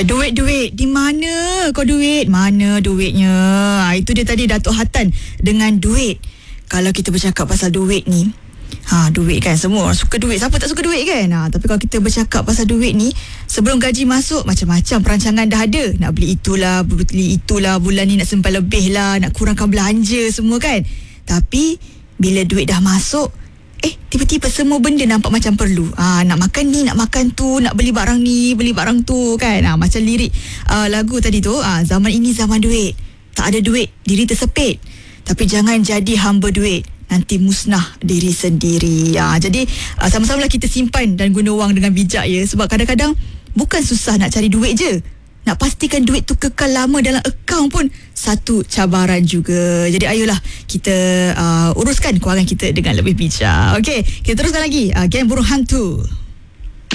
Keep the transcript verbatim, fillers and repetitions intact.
duit-duit. Di mana kau duit? Mana duitnya? Ha, itu dia tadi Datuk Hatan dengan duit. Kalau kita bercakap pasal duit ni, ha, duit kan, semua orang suka duit. Siapa tak suka duit kan? Ha, tapi kalau kita bercakap pasal duit ni, sebelum gaji masuk, macam-macam perancangan dah ada. Nak beli itulah, beli itulah, bulan ni nak simpan lebih lah, nak kurangkan belanja semua kan. Tapi bila duit dah masuk, Eh, tiba-tiba semua benda nampak macam perlu. Ah, nak makan ni, nak makan tu, nak beli barang ni, beli barang tu kan. Ah, macam lirik ah, lagu tadi tu, ah, zaman ini zaman duit. Tak ada duit, diri tersepit. Tapi jangan jadi hamba duit, nanti musnah diri sendiri. Ah, jadi ah, sama-sama lah kita simpan dan guna wang dengan bijak ya. Sebab kadang-kadang bukan susah nak cari duit je. Nak pastikan duit tu kekal lama dalam akaun pun satu cabaran juga. Jadi ayolah kita uh, uruskan kewangan kita dengan lebih bijak. Okey, kita teruskan lagi uh, Geng Burung Hantu.